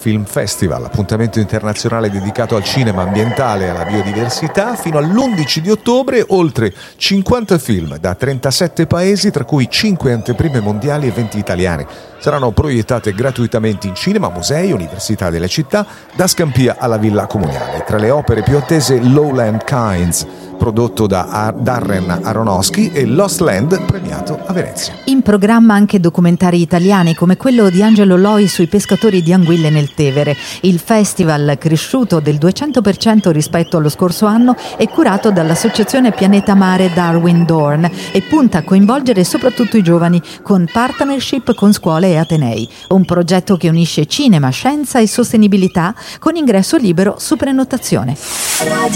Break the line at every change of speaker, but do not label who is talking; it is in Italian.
Film Festival, appuntamento internazionale dedicato al cinema ambientale e alla biodiversità. Fino all'11 di ottobre oltre 50 film da 37 paesi, tra cui 5 anteprime mondiali e 20 italiane. Saranno proiettate gratuitamente in cinema, musei, università delle città, da Scampia alla Villa Comunale. Tra le opere più attese Lowland Kinds, prodotto da Darren Aronofsky, e Lost Land, premiato a Venezia.
In programma anche documentari italiani come quello di Angelo Loi sui pescatori di anguille nel Tevere. Il festival, cresciuto del 200% rispetto allo scorso anno, è curato dall'associazione Pianeta Mare Darwin Dorn e punta a coinvolgere soprattutto i giovani con partnership con scuole e atenei. Un progetto che unisce cinema, scienza e sostenibilità con ingresso libero su prenotazione.